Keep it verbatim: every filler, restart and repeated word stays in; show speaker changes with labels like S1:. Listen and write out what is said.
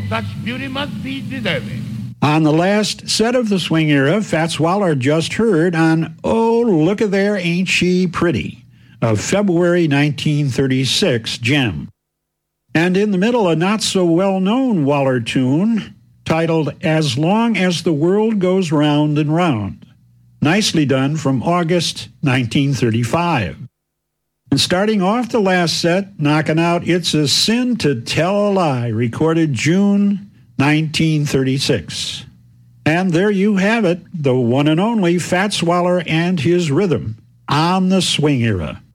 S1: such beauty must be deserving.
S2: On the last set of the swing era, Fats Waller just heard on Oh, Look at There, Ain't She Pretty, of February nineteen thirty-six gem. And in the middle, a not-so-well-known Waller tune titled As Long as the World Goes Round and Round, nicely done from August nineteen thirty-five. And starting off the last set, knocking out It's a Sin to Tell a Lie, recorded June nineteen thirty-six. And there you have it, the one and only Fats Waller and his rhythm on the swing era.